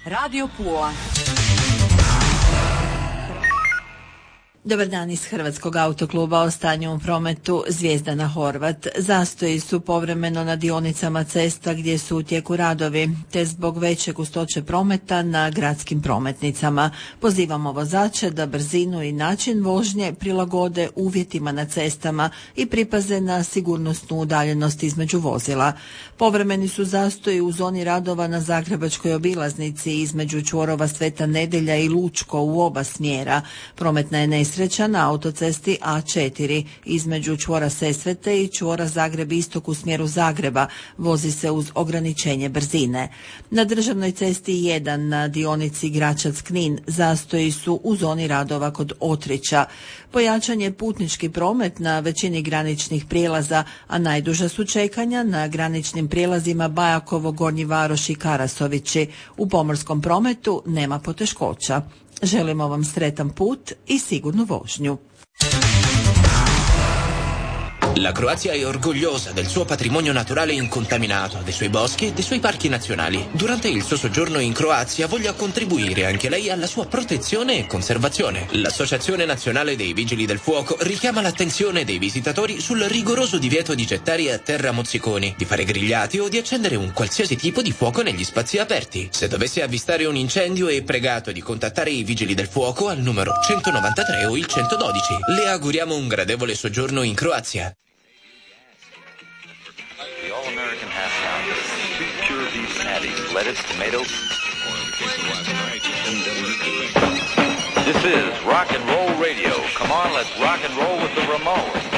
Radio Pula. Dobar dan iz Hrvatskog autokluba. O stanju u prometu. Zvijezdana Horvat. Zastoji su povremeno na dionicama cesta gdje su u tijeku radovi, te zbog veće gustoće prometa na gradskim prometnicama. Pozivamo vozače da brzinu i način vožnje prilagode uvjetima na cestama i pripaze na sigurnosnu udaljenost između vozila. Povremeni su zastoji u zoni radova na Zagrebačkoj obilaznici između čvorova Sveta Nedelja i Lučko u oba smjera. Prometna je nesreća na autocesti A4 između čvora Sesvete i čvora Zagreb istok u smjeru Zagreba. Vozi se uz ograničenje brzine. Na državnoj cesti 1 na dionici Gračac-Knin zastoji su u zoni radova kod Otrića. Pojačan je putnički promet na većini graničnih prijelaza, a najduža su čekanja na graničnim prijelazima Bajakovo, Gornji Varoš i Karasovići. U pomorskom prometu nema poteškoća. Želimo vam sretan put i sigurnu vožnju. La Croazia è orgogliosa del suo patrimonio naturale incontaminato, dei suoi boschi e dei suoi parchi nazionali. Durante il suo soggiorno in Croazia voglia contribuire anche lei alla sua protezione e conservazione. L'Associazione Nazionale dei Vigili del Fuoco richiama l'attenzione dei visitatori sul rigoroso divieto di gettare a terra mozziconi, di fare grigliati o di accendere un qualsiasi tipo di fuoco negli spazi aperti. Se dovesse avvistare un incendio è pregato di contattare i Vigili del Fuoco al numero 193 o il 112. Le auguriamo un gradevole soggiorno in Croazia. Lettuce, tomatoes. This is rock and roll radio. Come on, let's rock and roll with the Ramones.